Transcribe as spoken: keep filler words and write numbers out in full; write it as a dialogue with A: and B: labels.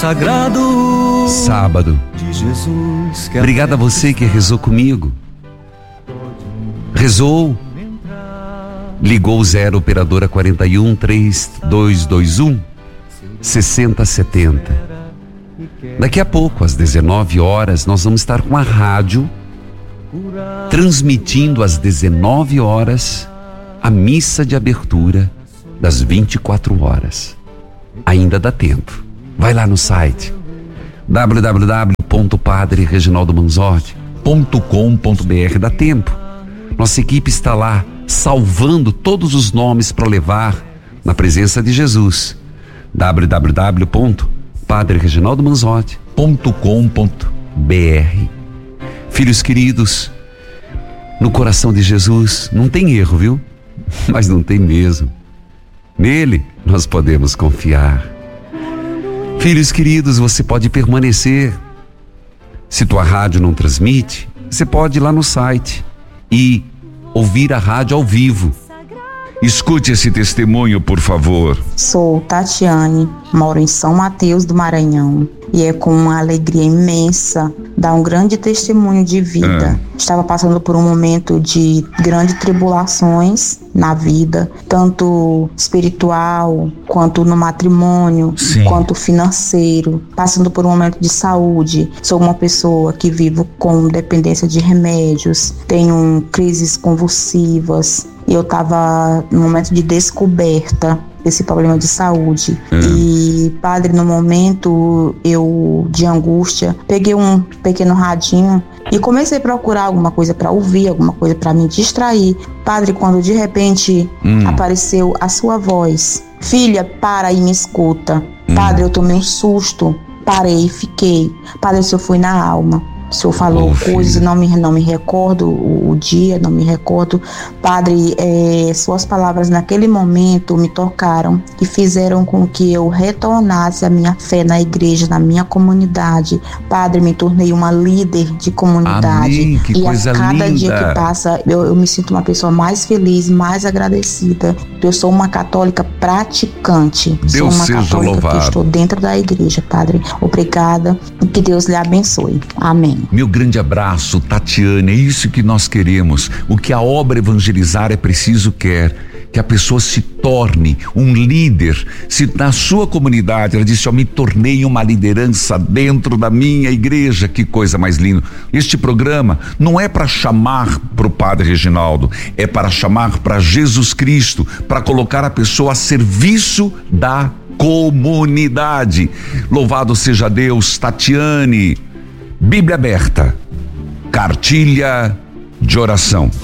A: sagrado
B: sábado.
A: de Jesus.
B: Obrigado a você que rezou comigo. Rezou, ligou zero operadora quarenta e um, trinta e dois vinte e um, sessenta setenta. Daqui a pouco, às dezenove horas, nós vamos estar com a rádio transmitindo às dezenove horas a missa de abertura das vinte e quatro horas. Ainda dá tempo. Vai lá no site w w w ponto padre reginaldo manzotti ponto com ponto b r. Dá tempo. Nossa equipe está lá salvando todos os nomes para levar na presença de Jesus. w w w ponto padre reginaldo manzotti ponto com ponto b r. Filhos queridos, no coração de Jesus não tem erro, viu? Mas não tem mesmo. Nele nós podemos confiar. Filhos queridos, você pode permanecer. Se tua rádio não transmite, você pode ir lá no site e ouvir a rádio ao vivo. Escute esse testemunho, por favor.
C: Sou Tatiane, moro em São Mateus do Maranhão e é com uma alegria imensa dar um grande testemunho de vida. Ah. Estava passando por um momento de grandes tribulações na vida, tanto espiritual, quanto no matrimônio, Sim. quanto financeiro, passando por um momento de saúde. Sou uma pessoa que vivo com dependência de remédios, tenho crises convulsivas. E eu estava num momento de descoberta desse problema de saúde. Hum. E, padre, no momento eu de angústia, peguei um pequeno radinho e comecei a procurar alguma coisa para ouvir, alguma coisa para me distrair. Padre, quando de repente hum. apareceu a sua voz: filha, para e me escuta. Hum. Padre, eu tomei um susto, parei e fiquei. Padre, o senhor foi na alma. O senhor falou oh, coisas, não me, não me recordo o, o dia, não me recordo. Padre, é, suas palavras naquele momento me tocaram e fizeram com que eu retornasse a minha fé na igreja, na minha comunidade. Padre, me tornei uma líder de comunidade.
B: Amém, que
C: e
B: coisa
C: a cada
B: linda.
C: dia que passa, eu, eu me sinto uma pessoa mais feliz, mais agradecida. Eu sou uma católica praticante.
B: Deus
C: sou uma
B: seja
C: católica
B: louvado.
C: que estou dentro da igreja, Padre. Obrigada e que Deus lhe abençoe. Amém.
B: Meu grande abraço, Tatiane, é isso que nós queremos. O que a obra Evangelizar é Preciso quer, que a pessoa se torne um líder. Se na sua comunidade, ela disse, eu me tornei uma liderança dentro da minha igreja, que coisa mais linda. Este programa não é para chamar para o Padre Reginaldo, é para chamar para Jesus Cristo, para colocar a pessoa a serviço da comunidade. Louvado seja Deus. Tatiane, Bíblia aberta, cartilha de oração.